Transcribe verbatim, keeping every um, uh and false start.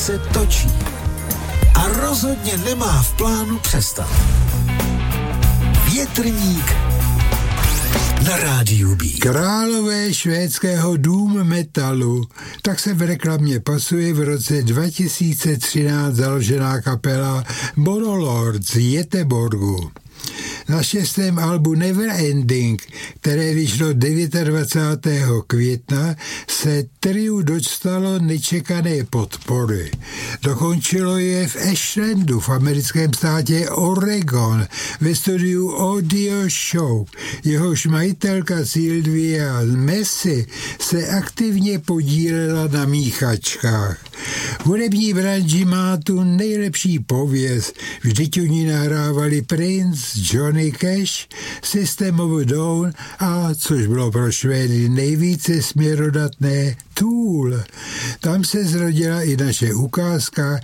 se točí a rozhodně nemá v plánu přestat. Větrník na rádiu B. Králové švédského doom metalu, tak se v reklamě pasuje v roce dva tisíce třináct založená kapela Borolord z Göteborgu. Na šestém albu Neverending, které vyšlo dvacátého devátého května, se triu dostalo nečekané podpory. Dokončilo je v Ashlandu v americkém státě Oregon ve studiu Audio Show. Jehož majitelka Sylvia Messi se aktivně podílela na míchačkách. V hudební branži má tu nejlepší pověst. Vždyť u ní nahrávali Prince, Johnny Cash, System of a Down a, což bylo pro Švédy nejvíce směrodatné, Tool. Tam se zrodila i naše ukázka